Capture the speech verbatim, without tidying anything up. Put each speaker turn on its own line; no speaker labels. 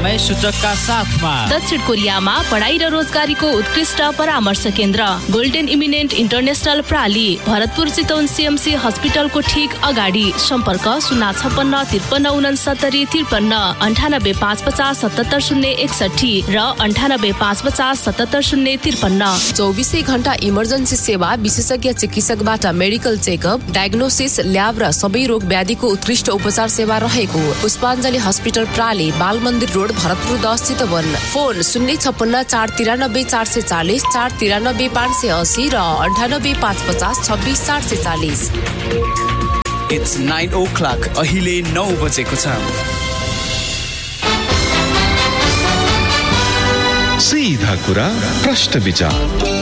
समय सूचकका साथमा
दक्षिण कोरियामा पढाइ र रोजगारीको उत्कृष्ट परामर्श केन्द्र golden eminent international प्राली, Bharatpur Chitwan CMC हस्पिटलको ठिक अगाडि। सम्पर्क शून्य छप्पन्न त्रिपन्न उनसत्तरी त्रिपन्न अन्ठानब्बे पाँच पचास सतहत्तर शून्य एकसठी र अन्ठानब्बे पाँच पचास सतहत्तर शून्य त्रिपन्न।
चौबिसै घण्टा इमर्जेन्सी सेवा, विशेषज्ञ चिकित्सकबाट मेडिकल चेकअप, डायग्नोसिस, ल्याब र सबै रोग व्याधिको उत्कृष्ट उपचार सेवा रहेको पुष्पाञ्जली हस्पिटल प्राली, बाल मन्दिर रोड, भरतपुर दस चितवन। फोन शून्य छप्पन्न चार तिरानब्बे चार सय चालिस, चार तिरानब्बे पाँच सय असी र अन्ठानब्बे पाँच पचास छब्बिस चार सय चालिस।
It's nine o'clock. अहिले नौ बजेको छ।
सीधा कुरा, प्रश्न विचार।